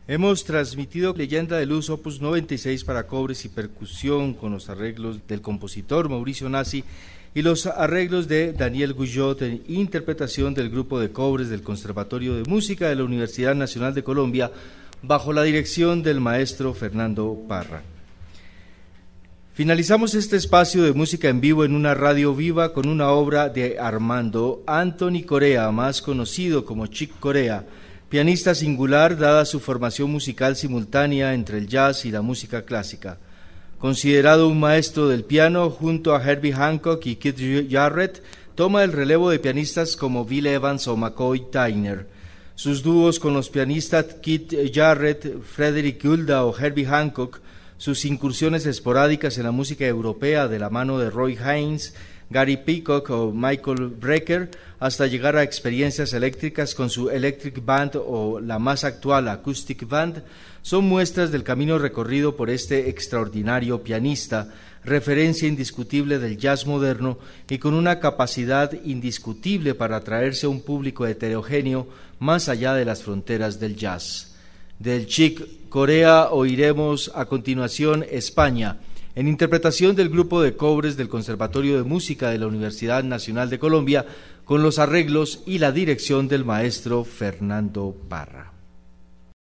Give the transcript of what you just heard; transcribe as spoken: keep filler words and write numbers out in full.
Hemos transmitido Leyenda de Luz opus noventa y seis para cobres y percusión con los arreglos del compositor Mauricio Nassi y los arreglos de Daniel Guyot en interpretación del grupo de cobres del Conservatorio de Música de la Universidad Nacional de Colombia bajo la dirección del maestro Fernando Parra. Finalizamos este espacio de música en vivo en una radio viva con una obra de Armando Anthony Corea, más conocido como Chick Corea, pianista singular dada su formación musical simultánea entre el jazz y la música clásica. Considerado un maestro del piano, junto a Herbie Hancock y Keith Jarrett, toma el relevo de pianistas como Bill Evans o McCoy Tyner. Sus dúos con los pianistas Keith Jarrett, Frederick Gulda o Herbie Hancock, sus incursiones esporádicas en la música europea de la mano de Roy Haynes, Gary Peacock o Michael Brecker, hasta llegar a experiencias eléctricas con su Electric Band o la más actual Acoustic Band, son muestras del camino recorrido por este extraordinario pianista, referencia indiscutible del jazz moderno y con una capacidad indiscutible para atraerse a un público heterogéneo más allá de las fronteras del jazz. Del Chick Corea oiremos a continuación España, en interpretación del grupo de cobres del Conservatorio de Música de la Universidad Nacional de Colombia, con los arreglos y la dirección del maestro Fernando Parra.